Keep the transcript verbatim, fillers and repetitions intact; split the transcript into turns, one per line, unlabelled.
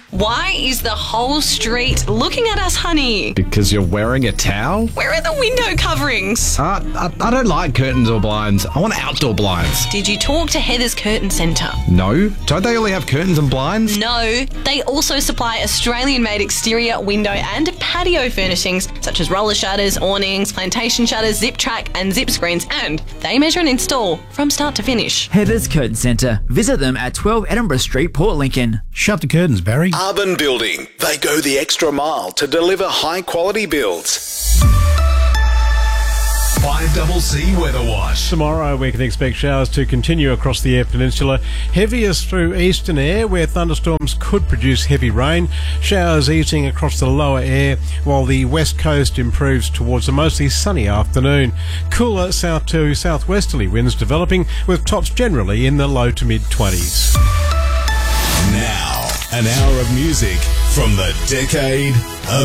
Why is the whole street looking at us, honey?
Because you're wearing a towel?
Where are the window coverings?
Uh, I, I don't like curtains or blinds. I want outdoor blinds.
Did you talk to Heather's Curtain Centre?
No. Don't they only have curtains and blinds?
No. They also supply Australian-made exterior, window and patio furnishings such as roller shutters, awnings, plantation shutters, zip track and zip screens, and they measure and install from start to finish.
Heather's Curtain Centre. Visit them at twelve Edinburgh Street, Port Lincoln.
Shut the curtains, Barry.
Arbin Building. They go the extra mile to deliver high-quality builds.
five C C Weather Watch.
Tomorrow we can expect showers to continue across the Eyre Peninsula, heaviest through eastern Eyre where thunderstorms could produce heavy rain, showers easing across the lower Eyre while the west coast improves towards a mostly sunny afternoon. Cooler south to southwesterly winds developing with tops generally in the low to mid twenties.
Now, an hour of music from the decade of